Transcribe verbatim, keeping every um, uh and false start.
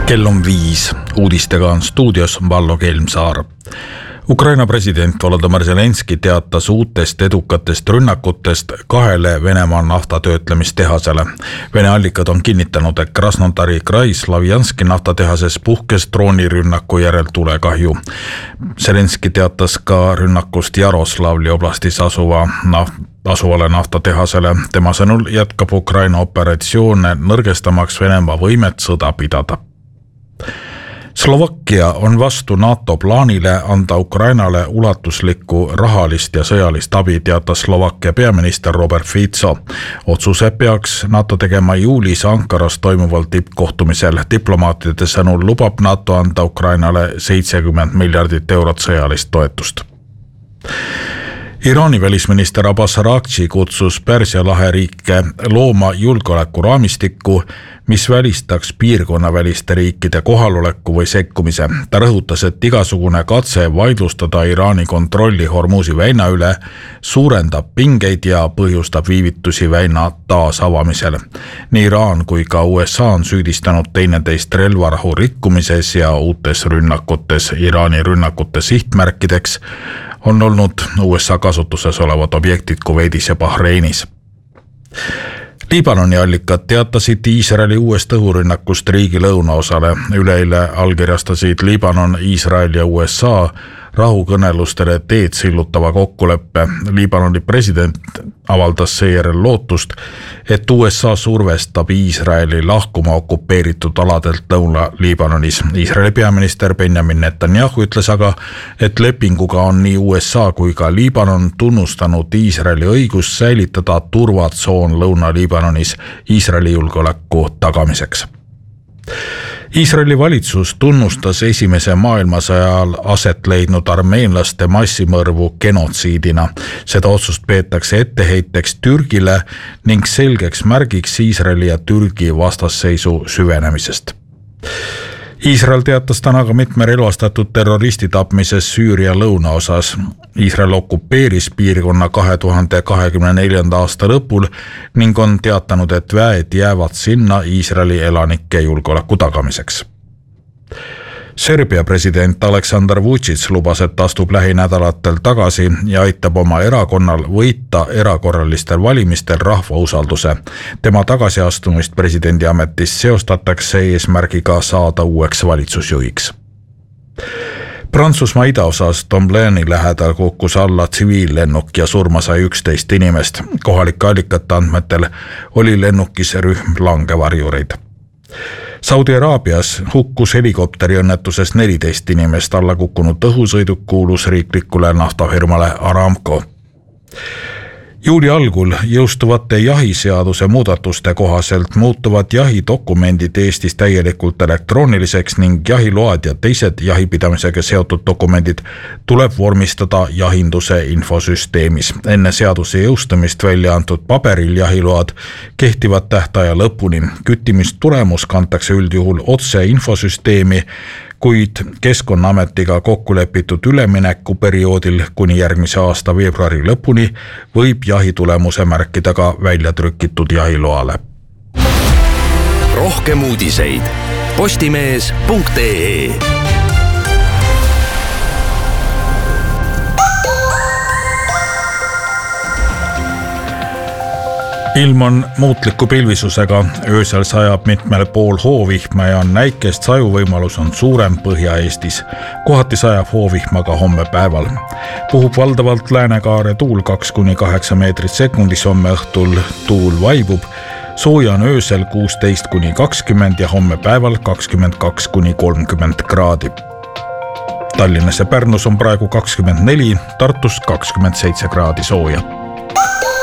Kell on viis. Uudistega on stuudios Vallo Kelmsaar. Ukraina president Volodymyr Zelenski teatas uutest edukatest rünnakutest kahele Venemaa naftatöötlemistehasele. Vene allikad on kinnitanud, et Krasnodari Krai Slavjanski naftatehases puhkes droonirünnaku järel tulekahju. Zelenski teatas ka rünnakust Jaroslavli oblastis asuva naft- asuvale naftatehasele. Tema sõnul jätkab Ukraina operatsioone nõrgestamaks Venemaa võimet sõda pidada. Slovakkia on vastu NATO plaanile anda Ukrainale ulatuslikku rahalist ja sõjalist abi, teatas Slovakkia peaminister Robert Fico. Otsuse peaks NATO tegema juulis Ankaras toimuval tippkohtumisel. Diplomaatide sõnul lubab NATO anda Ukrainale seitsekümmend miljardit eurot sõjalist toetust. Iraani välisminister Abbas Araghchi kutsus Pärsia lahe riike looma julgeolekuraamistikku, mis välistaks piirkonnaväliste riikide kohaloleku või sekkumise. Ta rõhutas, et igasugune katse vaidlustada Iraani kontrolli Hormuzi väina üle suurendab pingeid ja põhjustab viivitusi väina taasavamisel. Nii Iraan kui ka U S A on süüdistanud teineteist relvarahu rikkumises ja uutes rünnakutes. Iraani rünnakute sihtmärkideks on olnud U S A kasutuses olevad objektid Kuveidis ja Bahreinis. Liibanoni allikad teatasid Iisraeli uuest õhurünnakust riigi lõunaosale. Üleeile allkirjastasid Liibanon, Iisrael ja U S A rahukõnelustele teed sillutava kokkuleppe. Liibanoni president avaldas seejärel lootust, et U S A survestab Iisraeli lahkuma okupeeritud aladelt Lõuna-Liibanonis. Iisraeli peaminister Benjamin Netanyahu ütles aga, et lepinguga on nii U S A kui ka Liibanon tunnustanud Iisraeli õigust säilitada turvatsoon Lõuna-Liibanonis Iisraeli julgeoleku tagamiseks. Iisraeli valitsus tunnustas esimese maailmasõja ajal aset leidnud armeenlaste massimõrvu genotsiidina. Seda otsust peetakse etteheiteks Türgile ning selgeks märgiks Iisraeli ja Türgi vastasseisu süvenemisest. Iisrael teatas täna ka mitme relvastatud terroristi tapmises Süüria lõunaosas. Iisrael okupeeris piirkonna kahe tuhande kahekümne neljanda aasta lõpul ning on teatanud, et väed jäävad sinna Iisraeli elanike julgeoleku tagamiseks. Serbia president Aleksandar Vučić lubas, et astub lähinädalatel tagasi ja aitab oma erakonnal võita erakorralistel valimistel rahva usalduse. Tema tagasiastumist presidendi ametist seostatakse eesmärgiga saada uueks valitsusjuhiks. Prantsusmaa idaosas Tomblaini lähedal kukkus alla tsiviillennuk ja surma sai üksteist inimest. Kohalike allikate andmetel oli lennukis rühm langevarjureid. Saudi Araabias hukkus helikopteri õnnetuses neliteist inimest. Alla kukkunud õhusõiduk kuulus riiklikule naftafirmale Aramco. Juuli algul jõustuvate jahiseaduse muudatuste kohaselt muutuvad jahidokumendid Eestis täielikult elektrooniliseks ning jahiload ja teised jahipidamisega seotud dokumendid tuleb vormistada jahinduse infosüsteemis. Enne seaduse jõustumist välja antud paberil jahiload kehtivad tähtaja lõpuni. Küttimistulemus kantakse üldjuhul otse infosüsteemi, kuid Keskkonnaametiga kokku lepitud üleminekuperioodil kuni järgmise aasta veebruari lõpuni võib jahitulemuse märkida ka välja trükitud jahiloale. Rohkem uudiseid postimees punkt ee. Ilm on muutliku pilvisusega, öösel sajab mitmel pool hoovihma ja näikest sajuvõimalus on suurem Põhja-Eestis. Kohati sajab hoovihma ka homme päeval. Puhub valdavalt läänekaare tuul kaks kuni kaheksa meetrit sekundis, homme õhtul tuul vaibub. Sooja on öösel kuusteist kuni kakskümmend ja homme päeval kakskümmend kaks kuni kolmkümmend kraadi. Tallinnas ja Pärnus on praegu kakskümmend neli, Tartus kakskümmend seitse kraadi sooja.